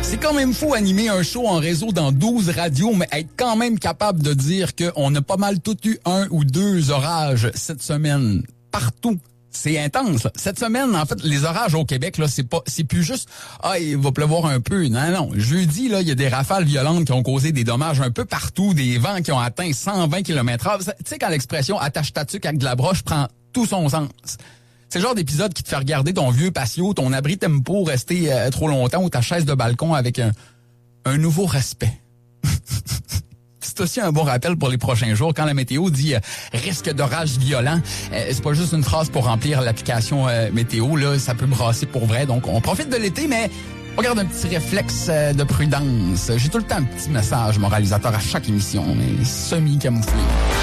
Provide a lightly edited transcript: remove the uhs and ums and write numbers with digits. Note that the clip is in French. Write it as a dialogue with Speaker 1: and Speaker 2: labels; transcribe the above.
Speaker 1: C'est quand même fou animer un show en réseau dans 12 radios, mais être quand même capable de dire qu'on a pas mal tout eu 1 ou 2 orages cette semaine. Partout. C'est intense, là. Cette semaine, en fait, les orages au Québec, là, c'est plus juste, il va pleuvoir un peu. Non. Jeudi, là, il y a des rafales violentes qui ont causé des dommages un peu partout, des vents qui ont atteint 120 km/h. Tu sais, quand l'expression attache ta tuque avec de la broche prend tout son sens. C'est le genre d'épisode qui te fait regarder ton vieux patio, ton abri tempo rester trop longtemps ou ta chaise de balcon avec un nouveau respect. C'est aussi un bon rappel pour les prochains jours. Quand la météo dit risque d'orage violent, c'est pas juste une phrase pour remplir l'application météo. Là, ça peut brasser pour vrai. Donc, on profite de l'été, mais on garde un petit réflexe de prudence. J'ai tout le temps un petit message moralisateur à chaque émission, mais semi-camouflé.